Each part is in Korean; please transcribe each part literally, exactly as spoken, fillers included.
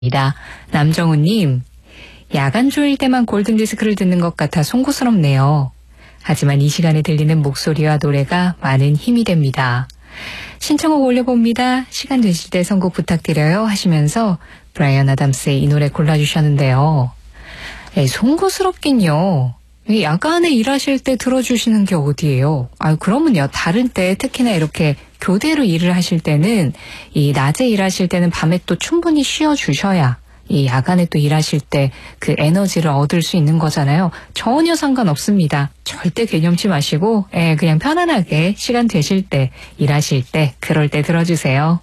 남정우님, 야간 조일 때만 골든디스크를 듣는 것 같아 송구스럽네요. 하지만 이 시간에 들리는 목소리와 노래가 많은 힘이 됩니다. 신청곡 올려봅니다. 시간 되실 때 선곡 부탁드려요 하시면서 브라이언 아담스의 이 노래 골라주셨는데요. 에이, 송구스럽긴요. 야간에 일하실 때 들어주시는 게 어디예요? 아유, 그러면요. 다른 때 특히나 이렇게 교대로 일을 하실 때는 이 낮에 일하실 때는 밤에 또 충분히 쉬어주셔야 이 야간에 또 일하실 때 그 에너지를 얻을 수 있는 거잖아요. 전혀 상관없습니다. 절대 개념치 마시고 예, 그냥 편안하게 시간 되실 때 일하실 때 그럴 때 들어주세요.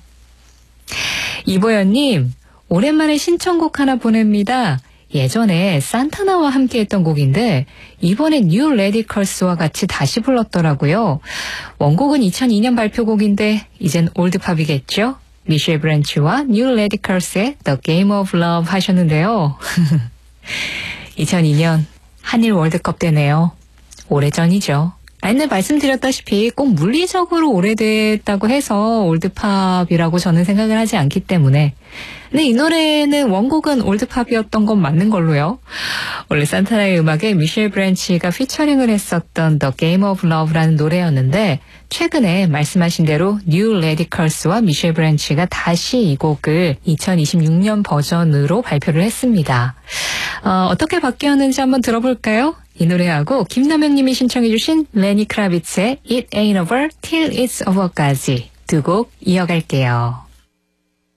이보연님, 오랜만에 신청곡 하나 보냅니다. 예전에 산타나와 함께 했던 곡인데 이번에 뉴 레디컬스와 같이 다시 불렀더라고요. 원곡은 이천이 년 발표곡인데 이젠 올드팝이겠죠? 미셸 브랜치와 뉴 레디컬스의 The Game of Love 하셨는데요. 이천이 년 한일 월드컵 때네요. 오래전이죠. 아니, 말씀드렸다시피 꼭 물리적으로 오래됐다고 해서 올드팝이라고 저는 생각을 하지 않기 때문에. 근데 이 노래는 원곡은 올드팝이었던 건 맞는 걸로요. 원래 산타나의 음악에 미셸 브랜치가 피처링을 했었던 The Game of Love라는 노래였는데 최근에 말씀하신 대로 뉴 레디컬스와 미셸 브랜치가 다시 이 곡을 이천이십육 년 버전으로 발표를 했습니다. 어, 어떻게 바뀌었는지 한번 들어볼까요? 이 노래하고 김남영님이 신청해 주신 레니 크라비츠의 It Ain't Over Till It's Over까지 두 곡 이어갈게요.